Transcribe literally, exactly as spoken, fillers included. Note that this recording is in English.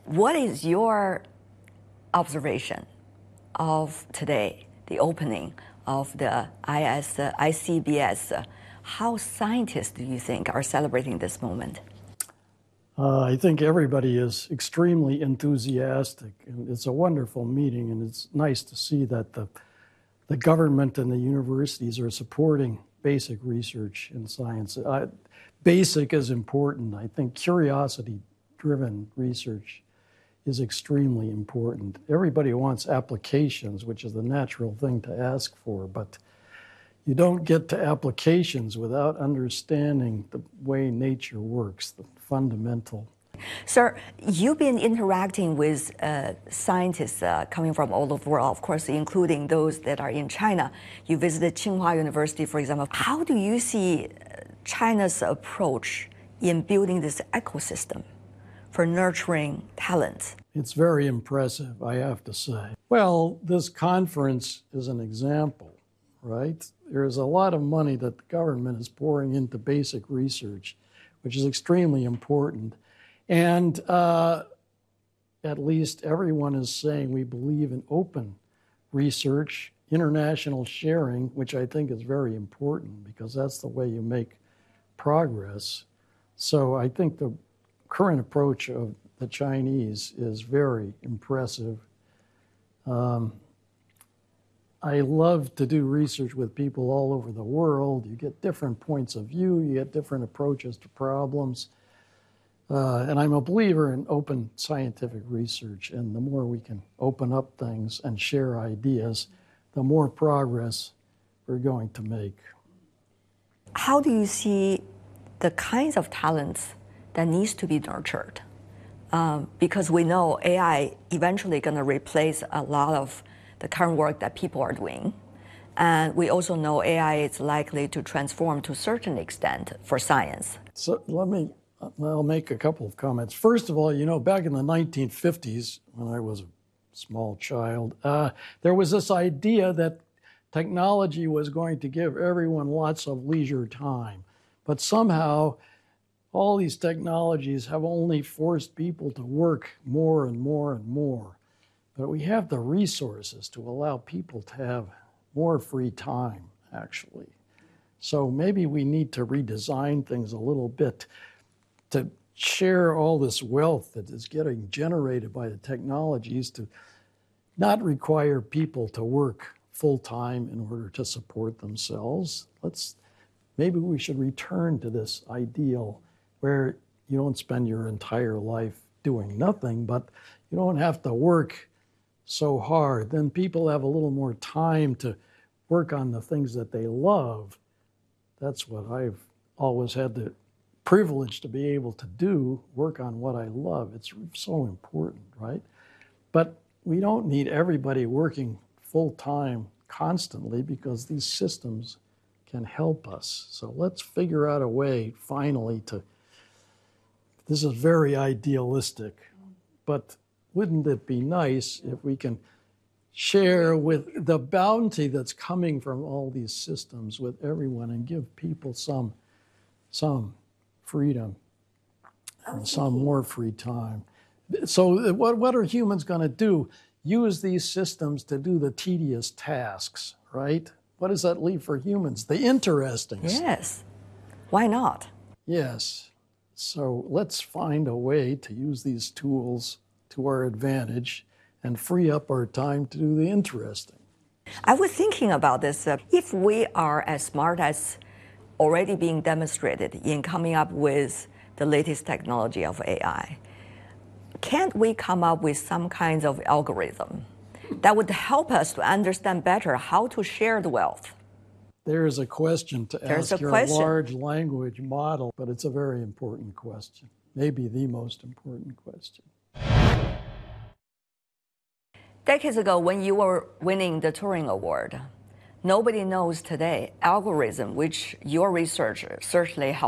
What is your observation of today, the opening of the I S, uh, I C B S? How scientists, do you think, are celebrating this moment? Uh, I think everybody is extremely enthusiastic, and it's a wonderful meeting, and it's nice to see that the, the government and the universities are supporting basic research in science. Uh, basic is important. I think curiosity-driven research is extremely important. Everybody wants applications, which is the natural thing to ask for, but you don't get to applications without understanding the way nature works, the fundamental. Sir, you've been interacting with uh, scientists uh, coming from all over the world, of course, including those that are in China. You visited Tsinghua University, for example. How do you see China's approach in building this ecosystem for nurturing talent? It's very impressive, I have to say. Well, this conference is an example, right? There's a lot of money that the government is pouring into basic research, which is extremely important. And uh, at least everyone is saying we believe in open research, international sharing, which I think is very important because that's the way you make progress. So I think the current approach of the Chinese is very impressive. Um, I love to do research with people all over the world. You get different points of view, you get different approaches to problems. Uh, and I'm a believer in open scientific research, and the more we can open up things and share ideas, the more progress we're going to make. How do you see the kinds of talents that needs to be nurtured? Um, because we know A I eventually going to replace a lot of the current work that people are doing. And we also know A I is likely to transform to a certain extent for science. So let me, I'll make a couple of comments. First of all, you know, back in the nineteen fifties, when I was a small child, uh, there was this idea that technology was going to give everyone lots of leisure time. But somehow, all these technologies have only forced people to work more and more and more. But we have the resources to allow people to have more free time, actually. So maybe we need to redesign things a little bit to share all this wealth that is getting generated by the technologies to not require people to work full-time in order to support themselves. Let's, maybe we should return to this ideal where you don't spend your entire life doing nothing, but you don't have to work so hard. Then people have a little more time to work on the things that they love. That's what I've always had the privilege to be able to do, work on what I love. It's so important, right? But we don't need everybody working full-time constantly because these systems can help us. So let's figure out a way finally to, this is very idealistic, but wouldn't it be nice if we can share with the bounty that's coming from all these systems with everyone and give people some, some freedom and some more free time. So what, what are humans going to do? Use these systems to do the tedious tasks, right? What does that leave for humans? The interesting stuff. Yes. Why not? Yes. So let's find a way to use these tools to our advantage and free up our time to do the interesting. I was thinking about this. Uh, if we are as smart as already being demonstrated in coming up with the latest technology of A I, can't we come up with some kinds of algorithm that would help us to understand better how to share the wealth? There is a question to There's ask a your question. large language model, but it's a very important question, maybe the most important question. Decades ago, when you were winning the Turing Award, nobody knows today algorithm, which your research certainly helped